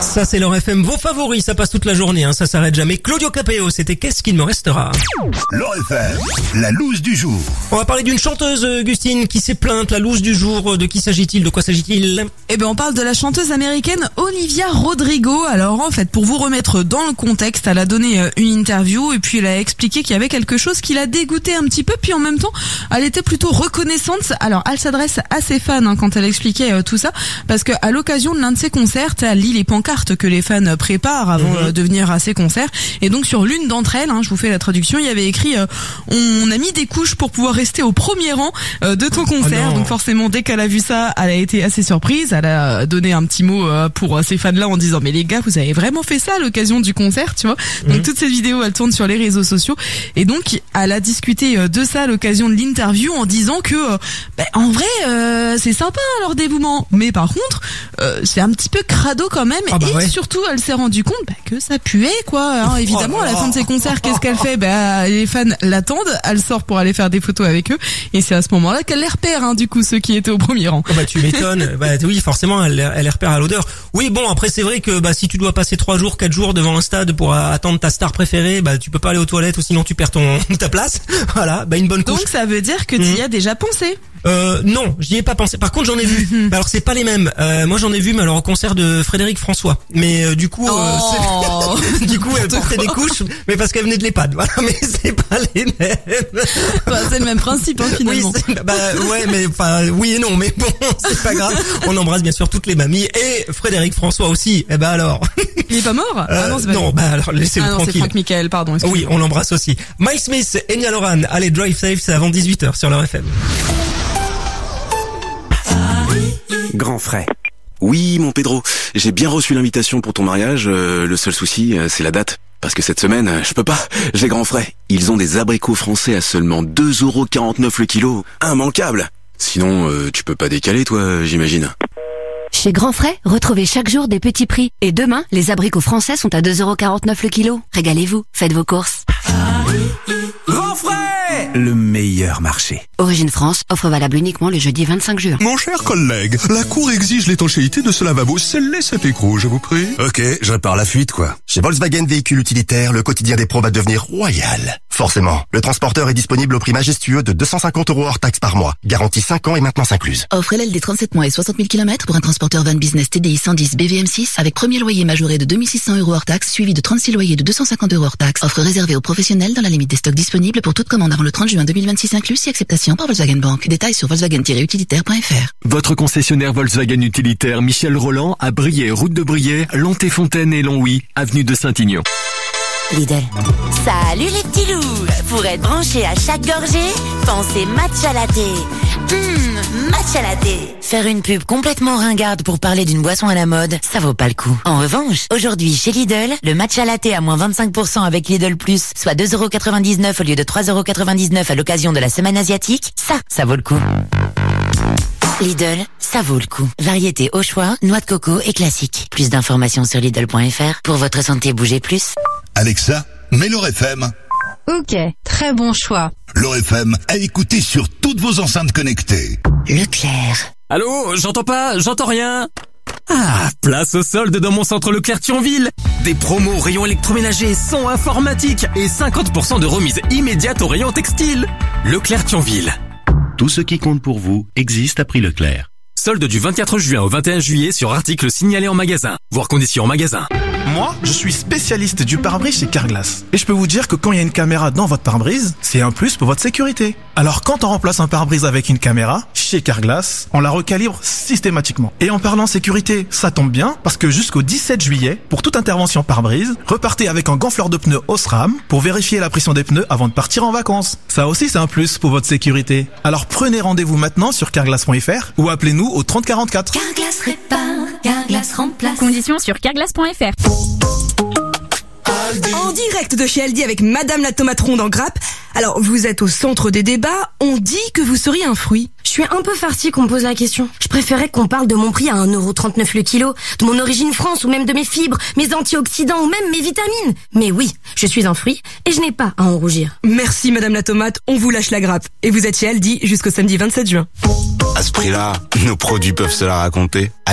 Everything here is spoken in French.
Ça c'est leur FM, vos favoris, ça passe toute la journée, ça s'arrête jamais. Claudio Capéo, c'était Qu'est-ce qu'il me restera. Leur FM, la loose du jour. On va parler d'une chanteuse, Gustine, qui s'est plainte, la loose du jour. De qui s'agit-il? De quoi s'agit-il? Eh ben, on parle de la chanteuse américaine Olivia Rodrigo. Alors, en fait, pour vous remettre dans le contexte, elle a donné une interview et puis elle a expliqué qu'il y avait quelque chose qui l'a dégoûté un petit peu, puis en même temps, elle était plutôt reconnaissante. Alors, elle s'adresse à ses fans quand elle expliquait tout ça, parce que à l'occasion de l'un de ses concerts, elle lit les pancartes que les fans préparent avant de venir à ces concerts. Et donc, sur l'une d'entre elles, je vous fais la traduction, il y avait écrit on a mis des couches pour pouvoir rester au premier rang de ton concert. Donc forcément, dès qu'elle a vu ça, elle a été assez surprise. Elle a donné un petit mot pour ces fans-là en disant mais les gars, vous avez vraiment fait ça à l'occasion du concert, tu vois. Donc toutes ces vidéos, elles tournent sur les réseaux sociaux. Et donc, elle a discuté de ça à l'occasion de l'interview en disant que en vrai, c'est sympa leur dévouement, mais par contre, c'est un petit peu crado quand même. Et surtout, elle s'est rendue compte que ça puait, quoi. Évidemment, à la fin de ses concerts, qu'est-ce qu'elle fait? Les fans l'attendent, elle sort pour aller faire des photos avec eux, et c'est à ce moment-là qu'elle les repère, du coup, ceux qui étaient au premier rang. Tu m'étonnes. Oui, forcément, elle les repère à l'odeur. Oui, bon, après, c'est vrai que si tu dois passer 3 jours, 4 jours devant un stade pour attendre ta star préférée, tu peux pas aller aux toilettes ou sinon tu perds ta place. Voilà, une bonne couche. Donc ça veut dire que tu y as déjà pensé? Non, j'y ai pas pensé. Par contre, j'en ai vu. Alors c'est pas les mêmes. Moi j'en ai vu, mais alors au concert de Frédéric François. Mais du coup, elle portait des couches, mais parce qu'elle venait de l'EHPAD. Voilà, mais c'est pas les mêmes. C'est le même principe, finalement. Oui, mais oui et non, mais bon, c'est pas grave. On embrasse bien sûr toutes les mamies et Frédéric François aussi. Alors. Il est pas mort? Non, c'est pas non, alors laissez-le tranquille. C'est Franck Michael, pardon. Oui, on l'embrasse aussi. Mike Smith et Nia Loran. Allez, Drive Safe, c'est avant 18h sur leur FM. Grand frais. Oui, mon Pedro, j'ai bien reçu l'invitation pour ton mariage. Le seul souci, c'est la date. Parce que cette semaine, je peux pas, j'ai grand frais. Ils ont des abricots français à seulement 2,49€ le kilo. Immanquable. Sinon, tu peux pas décaler, toi, j'imagine. Chez Grand Frais, retrouvez chaque jour des petits prix. Et demain, les abricots français sont à 2,49€ le kilo. Régalez-vous, faites vos courses. Grand Frais, le meilleur marché. Origine France, offre valable uniquement le jeudi 25 juin. Mon cher collègue, la Cour exige l'étanchéité de ce lavabo. Scellez cet écrou, je vous prie. Ok, je répare la fuite, quoi. Chez Volkswagen Véhicules Utilitaires, le quotidien des pros va devenir royal. Forcément, le transporteur est disponible au prix majestueux de 250€ hors taxe par mois. Garantie 5 ans et maintenance incluse. Offre LLD 37 mois et 60 000 km pour un transporteur van business TDI 110 BVM6 avec premier loyer majoré de 2600€ hors taxe suivi de 36 loyers de 250€ hors taxe. Offre réservée aux professionnels dans la limite des stocks disponibles pour toute commande avant le 30 juin 2026 inclus si acceptation par Volkswagen Bank. Détails sur volkswagen-utilitaire.fr. Votre concessionnaire Volkswagen Utilitaire Michel Roland à Briey, route de Briey, Lonté-Fontaine et Longwy, avenue de Saint-Ignon. Lidl. Salut les petits loups. Pour être branché à chaque gorgée, pensez matcha latte. Matcha latte. Faire une pub complètement ringarde pour parler d'une boisson à la mode, ça vaut pas le coup. En revanche, aujourd'hui chez Lidl, le matcha latte à moins 25% avec Lidl Plus, soit 2,99€ au lieu de 3,99€ à l'occasion de la semaine asiatique, ça vaut le coup. Lidl, ça vaut le coup. Variété au choix, noix de coco et classique. Plus d'informations sur Lidl.fr. Pour votre santé, bougez plus. Alexa, mets leur FM. Ok, très bon choix. Leur FM à écouter sur toutes vos enceintes connectées. Leclerc. Allô, j'entends rien. Place au solde dans mon centre Leclerc Thionville. Des promos au rayon électroménager, son informatique et 50% de remise immédiate au rayon textile. Leclerc Thionville. Tout ce qui compte pour vous existe à prix Leclerc. Solde du 24 juin au 21 juillet sur articles signalés en magasin. Voir conditions en magasin. Moi, je suis spécialiste du pare-brise chez Carglass. Et je peux vous dire que quand il y a une caméra dans votre pare-brise, c'est un plus pour votre sécurité. Alors quand on remplace un pare-brise avec une caméra, chez Carglass, on la recalibre systématiquement. Et en parlant sécurité, ça tombe bien, parce que jusqu'au 17 juillet, pour toute intervention pare-brise, repartez avec un gonfleur de pneus Osram pour vérifier la pression des pneus avant de partir en vacances. Ça aussi, c'est un plus pour votre sécurité. Alors prenez rendez-vous maintenant sur carglass.fr ou appelez-nous au 3044. Carglass répare, Carglass remplace. Conditions sur carglass.fr. En direct de chez Aldi avec Madame la tomate ronde en grappe. Alors, vous êtes au centre des débats, on dit que vous seriez un fruit. Je suis un peu farcie qu'on me pose la question. Je préférais qu'on parle de mon prix à 1,39€ le kilo, de mon origine France ou même de mes fibres, mes antioxydants ou même mes vitamines. Mais oui, je suis un fruit et je n'ai pas à en rougir. Merci Madame la tomate, on vous lâche la grappe. Et vous êtes chez Aldi jusqu'au samedi 27 juin. À ce prix-là, nos produits peuvent se la raconter.